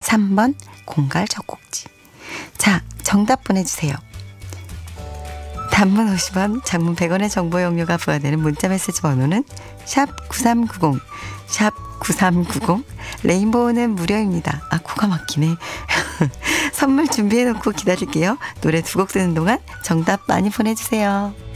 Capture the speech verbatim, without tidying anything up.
삼 번 공갈 젖꼭지. 자, 정답 보내주세요. 단문 오십 원, 장문 백 원의 정보 용료가 부과되는 문자메시지 번호는 샵 구삼구공, 샵 구삼구공. 레인보우는 무료입니다. 아, 코가 막히네. 선물 준비해놓고 기다릴게요. 노래 두 곡 듣는 동안 정답 많이 보내주세요.